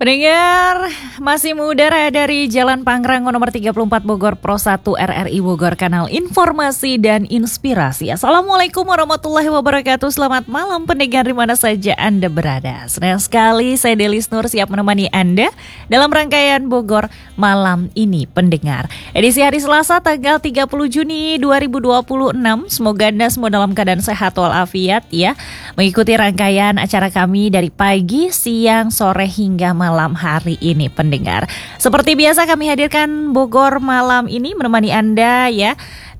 Pendengar, masih mengudara dari Jalan Pangrango nomor 34 Bogor Pro 1 RRI Bogor, kanal informasi dan inspirasi. Assalamualaikum warahmatullahi wabarakatuh. Selamat malam pendengar di mana saja Anda berada. Senang sekali saya Delis Nur siap menemani Anda dalam rangkaian Bogor malam ini pendengar. Edisi hari Selasa tanggal 30 Juni 2026. Semoga Anda semua dalam keadaan sehat walafiat ya. Mengikuti rangkaian acara kami dari pagi, siang, sore hingga malam hari ini pendengar. Seperti biasa kami hadirkan Bogor malam ini menemani Anda ya.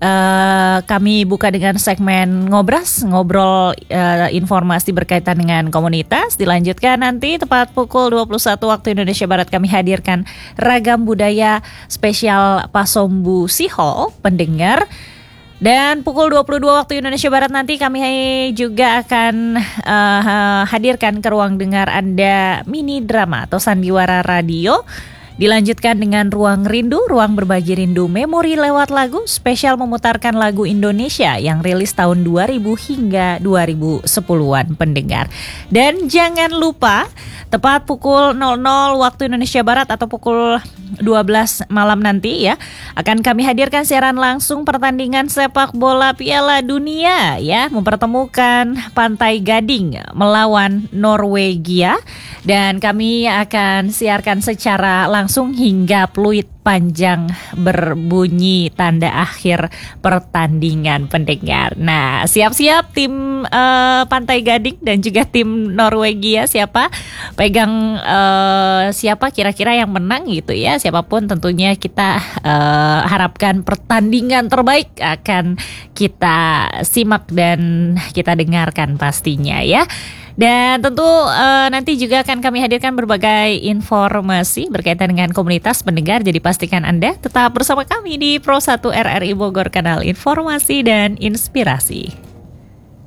Kami buka dengan segmen ngobrol informasi berkaitan dengan komunitas. Dilanjutkan nanti tepat pukul 21 waktu Indonesia Barat kami hadirkan ragam budaya spesial Pasombu Sihol pendengar. Dan pukul 22 waktu Indonesia Barat nanti kami juga akan hadirkan ke ruang dengar Anda mini drama atau sandiwara radio. Dilanjutkan dengan Ruang Rindu, ruang berbagi rindu memori lewat lagu, spesial memutarkan lagu Indonesia yang rilis tahun 2000 hingga 2010-an pendengar. Dan jangan lupa, tepat pukul 00 waktu Indonesia Barat atau pukul 12 malam nanti ya, akan kami hadirkan siaran langsung pertandingan sepak bola Piala Dunia ya, mempertemukan Pantai Gading melawan Norwegia. Dan kami akan siarkan secara langsung hingga peluit panjang berbunyi tanda akhir pertandingan pendengar. Nah, siap-siap tim Pantai Gading dan juga tim Norwegia siapa pegang siapa kira-kira yang menang gitu ya. Siapapun tentunya kita harapkan pertandingan terbaik akan kita simak dan kita dengarkan pastinya ya. Dan tentu nanti juga akan kami hadirkan berbagai informasi berkaitan dengan komunitas pendengar. Jadi pastikan Anda tetap bersama kami di Pro 1 RRI Bogor, kanal informasi dan inspirasi.